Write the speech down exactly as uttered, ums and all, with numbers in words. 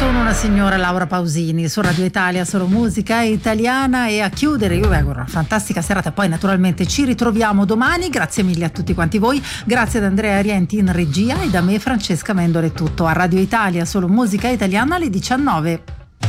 sono una signora Laura Pausini su Radio Italia, solo musica italiana, e a chiudere io auguro una fantastica serata. Poi naturalmente ci ritroviamo domani. Grazie mille a tutti quanti voi, grazie ad Andrea Rienti in regia e da me Francesca Mendolo è tutto. A Radio Italia, solo musica italiana alle diciannove.